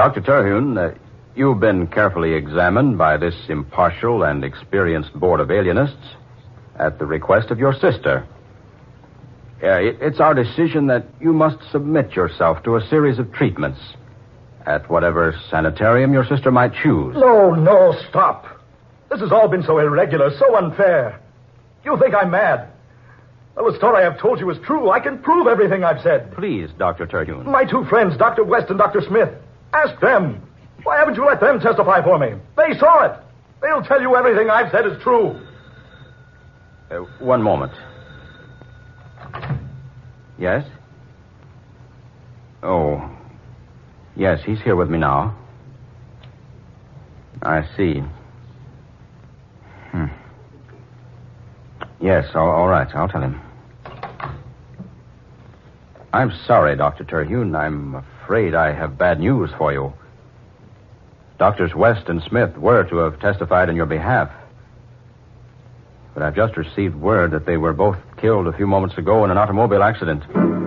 Dr. Terhune, you've been carefully examined by this impartial and experienced board of alienists at the request of your sister. It's our decision that you must submit yourself to a series of treatments at whatever sanitarium your sister might choose. No, stop. This has all been so irregular, so unfair. You think I'm mad? Well, the story I've told you is true. I can prove everything I've said. Please, Dr. Terhune. My two friends, Dr. West and Dr. Smith. Ask them. Why haven't you let them testify for me? They saw it. They'll tell you everything I've said is true. One moment. Yes? Oh. Yes, he's here with me now. I see. Yes, all right. I'll tell him. I'm sorry, Dr. Terhune. I'm afraid I have bad news for you. Doctors West and Smith were to have testified in your behalf. But I've just received word that they were both killed a few moments ago in an automobile accident.